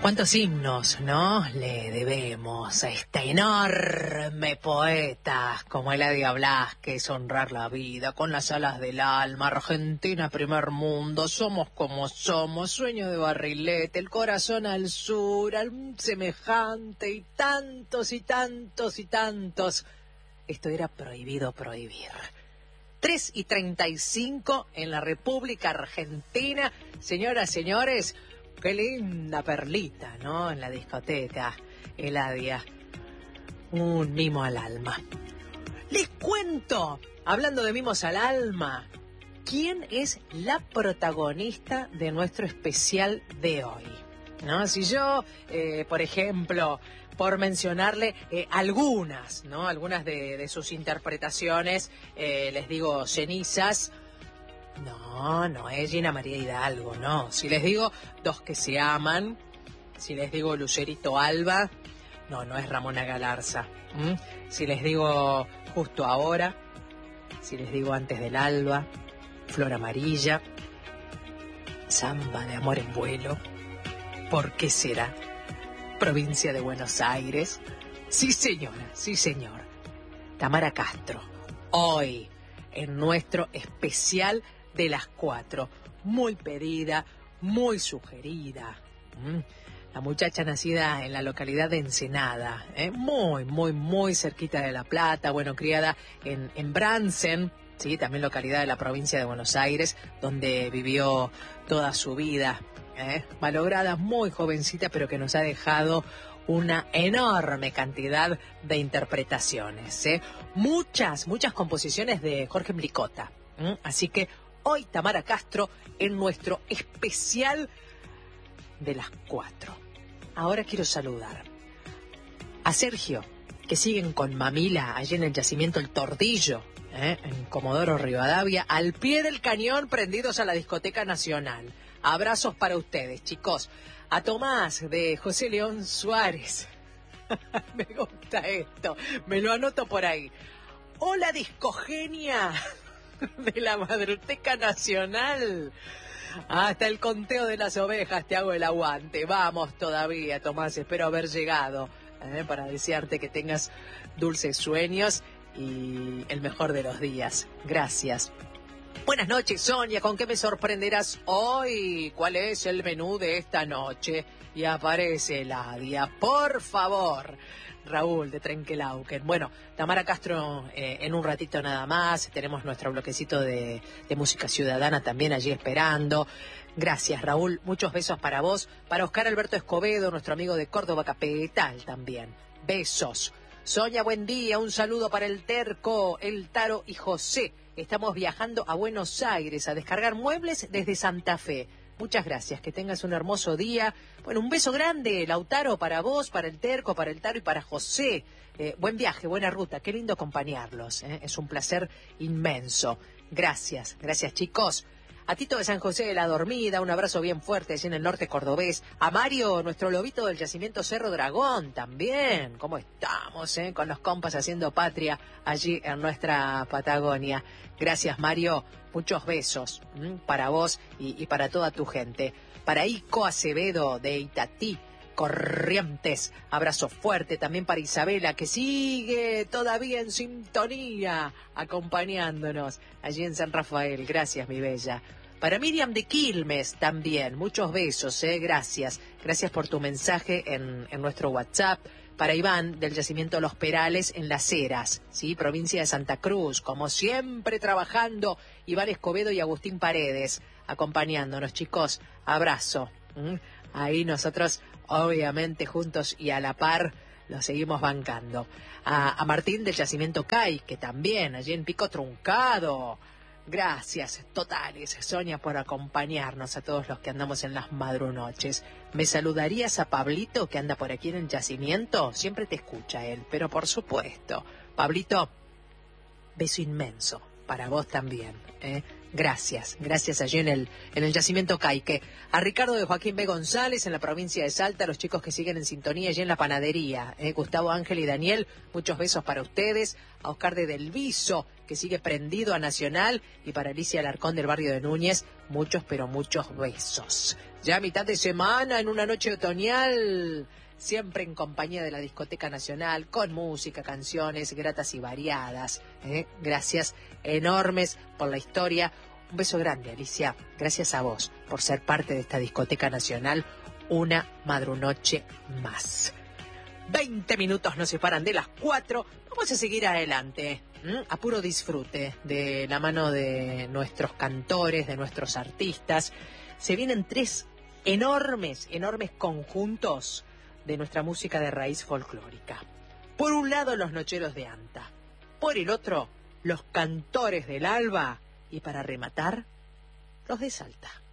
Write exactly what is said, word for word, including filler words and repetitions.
¿Cuántos himnos, no? Le debemos a este enorme poeta como Eladia Blasquez, honrar la vida con las alas del alma, Argentina primer mundo, somos como somos, sueño de barrilete, el corazón al sur, al semejante y tantos y tantos y tantos. Esto era prohibido prohibir. tres y treinta y cinco en la República Argentina. Señoras, señores, qué linda perlita, ¿no? En la discoteca, Eladia. Un mimo al alma. Les cuento, hablando de mimos al alma, ¿quién es la protagonista de nuestro especial de hoy? ¿No? Si yo, eh, por ejemplo, por mencionarle eh, algunas, ¿no? Algunas de, de sus interpretaciones, eh, les digo cenizas. No, no es Gina María Hidalgo, no. Si les digo Dos que se aman, si les digo Lucerito Alba, no, no es Ramona Galarza. ¿Mm? Si les digo Justo Ahora, si les digo Antes del Alba, Flor Amarilla, Samba de Amor en Vuelo, ¿por qué será? Provincia de Buenos Aires. Sí, señora, sí, señor. Tamara Castro, hoy en nuestro especial de las cuatro. Muy pedida, muy sugerida. ¿Mm? La muchacha nacida en la localidad de Ensenada, ¿eh? muy, muy, muy cerquita de La Plata, bueno, criada en, en Bransen, ¿sí? También localidad de la provincia de Buenos Aires, donde vivió toda su vida. ¿eh? Malograda, muy jovencita, pero que nos ha dejado una enorme cantidad de interpretaciones. ¿eh? Muchas, muchas composiciones de Jorge Mlicota. ¿eh? Así que hoy Tamara Castro en nuestro especial de las cuatro. Ahora quiero saludar a Sergio, que siguen con Mamila allí en el yacimiento El Tordillo, ¿eh? en Comodoro Rivadavia, al pie del cañón, prendidos a la Discoteca Nacional. Abrazos para ustedes, chicos. A Tomás de José León Suárez. Me gusta esto, me lo anoto por ahí. Hola, discogenia de la Madruteca Nacional. Hasta el conteo de las ovejas te hago el aguante. Vamos todavía, Tomás, espero haber llegado ¿eh? para desearte que tengas dulces sueños y el mejor de los días. Gracias. Buenas noches, Sonia. ¿Con qué me sorprenderás hoy? ¿Cuál es el menú de esta noche? Y aparece Eladia. Por favor. Raúl de Trenquelauquen. Bueno, Tamara Castro eh, en un ratito nada más. Tenemos nuestro bloquecito de, de música ciudadana también allí esperando. Gracias, Raúl. Muchos besos para vos. Para Oscar Alberto Escobedo, nuestro amigo de Córdoba Capital también. Besos. Sonia, buen día. Un saludo para el Terco, el Taro y José. Estamos viajando a Buenos Aires a descargar muebles desde Santa Fe. Muchas gracias, que tengas un hermoso día. Bueno, un beso grande, Lautaro, para vos, para el Terco, para el Taro y para José. Eh, buen viaje, buena ruta, qué lindo acompañarlos. ¿eh? Es un placer inmenso. Gracias, gracias chicos. A Tito de San José de la Dormida, un abrazo bien fuerte allí en el norte cordobés. A Mario, nuestro lobito del yacimiento Cerro Dragón, también. ¿Cómo estamos, eh? Con los compas haciendo patria allí en nuestra Patagonia. Gracias, Mario. Muchos besos ¿m? para vos y, y para toda tu gente. Para Ico Acevedo de Itatí, Corrientes, abrazo fuerte también para Isabela, que sigue todavía en sintonía, acompañándonos allí en San Rafael. Gracias, mi bella. Para Miriam de Quilmes también, muchos besos, ¿eh? gracias. Gracias por tu mensaje en, en nuestro WhatsApp. Para Iván del yacimiento Los Perales en Las Heras, ¿sí? Provincia de Santa Cruz, como siempre trabajando, Iván Escobedo y Agustín Paredes, acompañándonos, chicos. Abrazo. ¿Mm? Ahí nosotros, obviamente, juntos y a la par, lo seguimos bancando. A, a Martín del yacimiento Cay, que también, allí en Pico Truncado. Gracias totales, Sonia, por acompañarnos a todos los que andamos en las madrunoches. ¿Me saludarías a Pablito, que anda por aquí en el yacimiento? Siempre te escucha él, pero por supuesto. Pablito, beso inmenso para vos también, ¿eh? Gracias, gracias allí en el, en el yacimiento Caique. A Ricardo de Joaquín B. González en la provincia de Salta, a los chicos que siguen en sintonía allí en la panadería, ¿eh? Gustavo, Ángel y Daniel, muchos besos para ustedes. A Oscar de Del Viso, que sigue prendido a Nacional, y para Alicia Alarcón del barrio de Núñez, muchos pero muchos besos. Ya a mitad de semana, en una noche otoñal, siempre en compañía de la Discoteca Nacional, con música, canciones gratas y variadas. ¿eh? Gracias enormes por la historia. Un beso grande, Alicia. Gracias a vos por ser parte de esta Discoteca Nacional una madrunoche más. Veinte minutos nos separan de las cuatro. Vamos a seguir adelante, ¿m? a puro disfrute, de la mano de nuestros cantores, de nuestros artistas. Se vienen tres enormes, enormes conjuntos de nuestra música de raíz folclórica. Por un lado, los Nocheros de Anta. Por el otro, los Cantores del Alba. Y para rematar, los de Salta.